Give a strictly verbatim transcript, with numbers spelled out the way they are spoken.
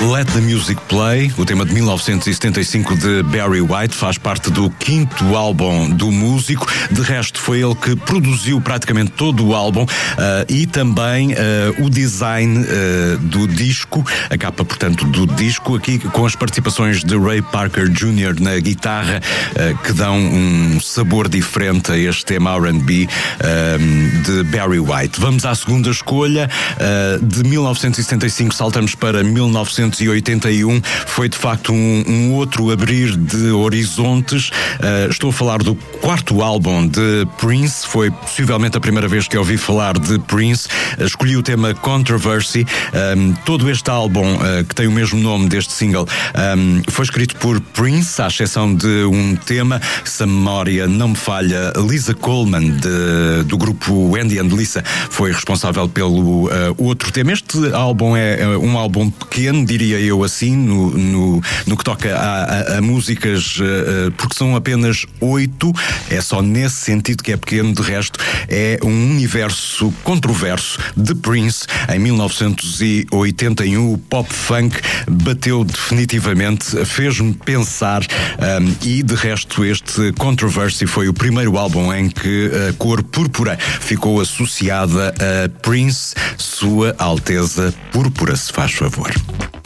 Let the Music Play, o tema de mil novecentos e setenta e cinco de Barry White, faz parte do quinto álbum do músico. De resto, foi ele que produziu praticamente todo o álbum uh, e também uh, o design uh, do disco, a capa, portanto, do disco, aqui com as participações de Ray Parker Júnior na guitarra, uh, que dão um sabor diferente a este tema R and B uh, de Barry White. Vamos à segunda escolha. Uh, de mil novecentos e setenta e cinco saltamos para mil novecentos e oitenta e um. Foi de facto um, um outro abrir de horizontes. Uh, estou a falar do quarto álbum de Prince. Foi possivelmente a primeira vez que eu ouvi falar de Prince. Uh, escolhi o tema Controversy. Um, todo este álbum, uh, que tem o mesmo nome deste single, um, foi escrito por Prince, à exceção de um tema, se a memória não me falha. Lisa Coleman, de, do grupo Andy and Lisa, foi responsável pelo uh, outro tema. Este álbum é, é um álbum pequeno, diria eu assim, no, no, no que toca a, a, a músicas, uh, porque são apenas oito. É só nesse sentido que é pequeno. De resto, é um universo controverso de Prince. Em mil novecentos e oitenta e um, o pop funk bateu definitivamente, fez-me pensar, um, e de resto este Controversy foi o primeiro álbum em que a cor púrpura ficou associada a Prince. Sua Alteza Púrpura, se faz favor.